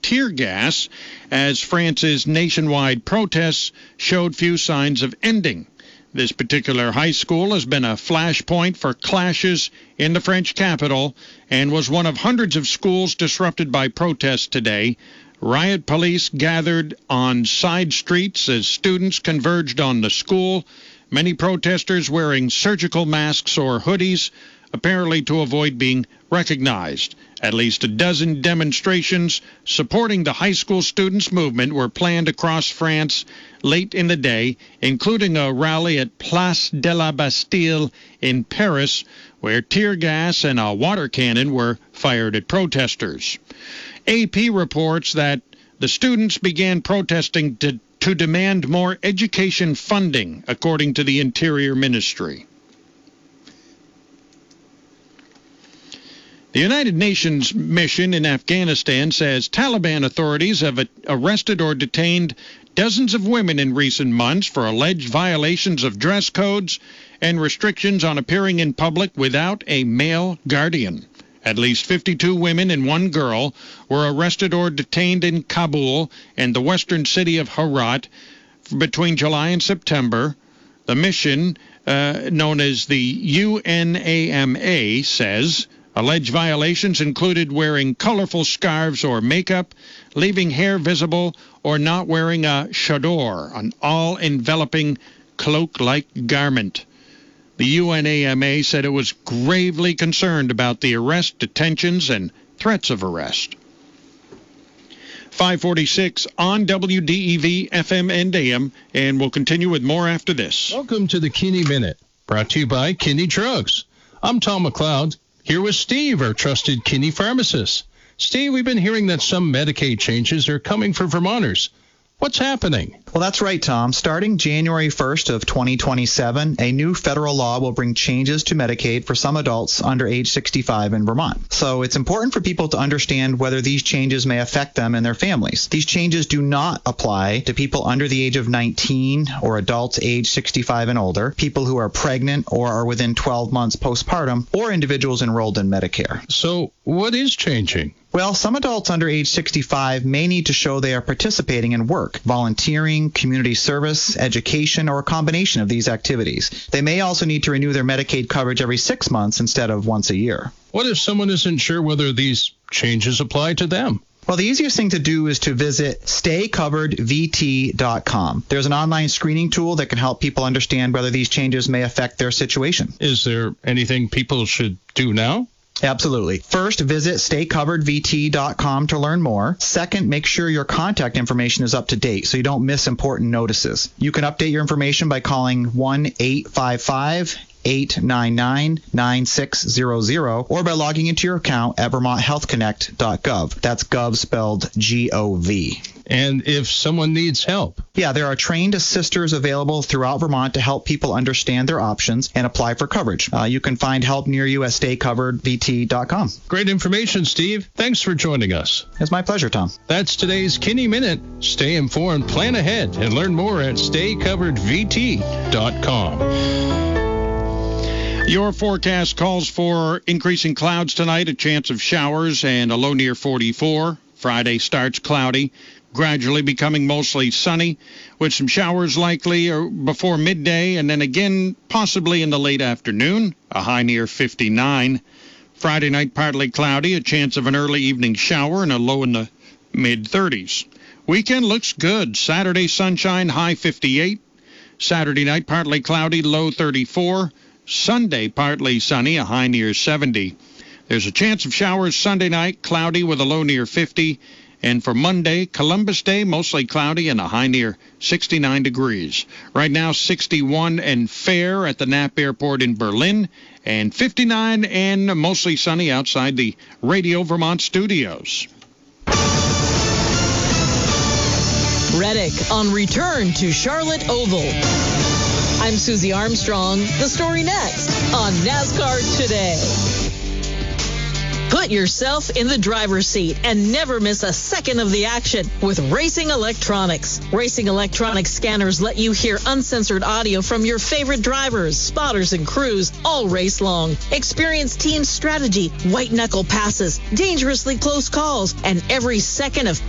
tear gas as France's nationwide protests showed few signs of ending. This particular high school has been a flashpoint for clashes in the French capital and was one of hundreds of schools disrupted by protests today. Riot police gathered on side streets as students converged on the school, many protesters wearing surgical masks or hoodies, apparently to avoid being recognized. At least a dozen demonstrations supporting the high school students' movement were planned across France late in the day, including a rally at Place de la Bastille in Paris, where tear gas and a water cannon were fired at protesters. AP reports that the students began protesting to demand more education funding, according to the Interior Ministry. The United Nations mission in Afghanistan says Taliban authorities have arrested or detained dozens of women in recent months for alleged violations of dress codes and restrictions on appearing in public without a male guardian. At least 52 women and one girl were arrested or detained in Kabul and the western city of Herat between July and September. The mission, known as the UNAMA, says alleged violations included wearing colorful scarves or makeup, leaving hair visible, or not wearing a chador, an all-enveloping cloak-like garment. The UNAMA said it was gravely concerned about the arrest, detentions, and threats of arrest. 546 on WDEV FM and AM, and we'll continue with more after this. Welcome to the Kinney Minute, brought to you by Kinney Drugs. I'm Tom McLeod, here with Steve, our trusted Kinney pharmacist. Steve, we've been hearing that some Medicaid changes are coming for Vermonters. What's happening? Well, that's right, Tom. Starting January 1st of 2027, a new federal law will bring changes to Medicaid for some adults under age 65 in Vermont. So it's important for people to understand whether these changes may affect them and their families. These changes do not apply to people under the age of 19 or adults age 65 and older, people who are pregnant or are within 12 months postpartum, or individuals enrolled in Medicare. So what is changing? Well, some adults under age 65 may need to show they are participating in work, volunteering, community service, education, or a combination of these activities. They may also need to renew their Medicaid coverage every 6 months instead of once a year. What if someone isn't sure whether these changes apply to them? Well, the easiest thing to do is to visit staycoveredvt.com. There's an online screening tool that can help people understand whether these changes may affect their situation. Is there anything people should do now? Absolutely. First, visit staycoveredvt.com to learn more. Second, make sure your contact information is up to date so you don't miss important notices. You can update your information by calling 1-855-899-9600 or by logging into your account at vermonthealthconnect.gov. That's gov spelled G-O-V. And if someone needs help? Yeah, there are trained assisters available throughout Vermont to help people understand their options and apply for coverage. You can find help near you at staycoveredvt.com. Great information, Steve. Thanks for joining us. It's my pleasure, Tom. That's today's Kinney Minute. Stay informed, plan ahead, and learn more at staycoveredvt.com. Your forecast calls for increasing clouds tonight, a chance of showers, and a low near 44. Friday starts cloudy, gradually becoming mostly sunny, with some showers likely before midday, and then again possibly in the late afternoon, a high near 59. Friday night partly cloudy, a chance of an early evening shower, and a low in the mid-30s. Weekend looks good. Saturday sunshine, high 58. Saturday night partly cloudy, low 34. Sunday partly sunny, a high near 70. There's a chance of showers Sunday night, cloudy with a low near 50. And for Monday, Columbus Day, mostly cloudy and a high near 69 degrees. Right now, 61 and fair at the Knapp Airport in Berlin, and 59 and mostly sunny outside the Radio Vermont studios. Reddick on return to Charlotte Oval. I'm Susie Armstrong. The story next on NASCAR Today. Put yourself in the driver's seat and never miss a second of the action with Racing Electronics. Racing Electronics scanners let you hear uncensored audio from your favorite drivers, spotters, and crews all race long. Experience team strategy, white-knuckle passes, dangerously close calls, and every second of